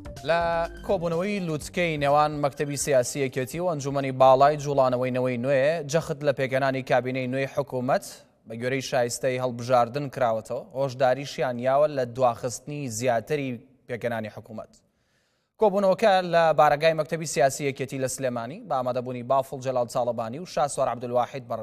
لە کۆبوونەوەی لووتکەی نێوان مەکتەبی سیاسی یەکێتی و ئەنجومەنی باڵای جوڵانەوەی نەوەی نوێ جەخت لە پێگەنانی کابینەی نوێی حکوومەت بە گوێرەی شایستەی هەڵبژاردن کراوەتەوە هۆشداریشیان یاوە لە دواخستنی زیاتری پێگەنانی حکوومەت. کۆبوونەوەکە لە بارگای مەکتەبی سیاسی یەکێتی لە سلێمانی بە ئامادەبوونی بافڵ جەلال چاڵەبانی و شاسوار عەبدولواحید